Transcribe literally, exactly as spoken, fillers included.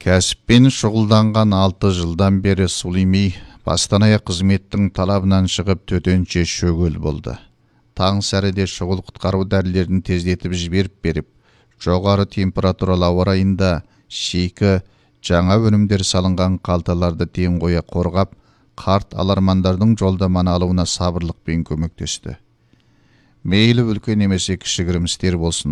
Кәсіппен шұғылданған алты жылдан бері Сулейми бастан аяқ қызметтің талабынан шығып төтенше шөгел болды. Таң сәріде шұғыл құтқару дәрілерін тездетіп жіберіп беріп, жоғары температуралы ауа райында шикі жаңа өнімдер салынған қалталарды тең қоя қорғап, қарт алармандардың жолдаманы алуына сабырлықпен көмектесті. Мейлі үлкен немесе кішігірім істер болсын,